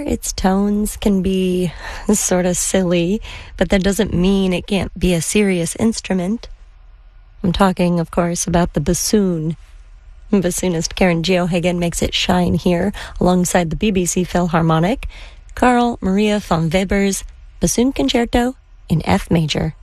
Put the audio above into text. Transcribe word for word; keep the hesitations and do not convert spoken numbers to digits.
its tones can be sort of silly, but that doesn't mean it can't be a serious instrument. I'm talking, of course, about the bassoon. Bassoonist Karen Geohagen makes it shine here alongside the B B C Philharmonic, Carl Maria von Weber's Bassoon Concerto in F major.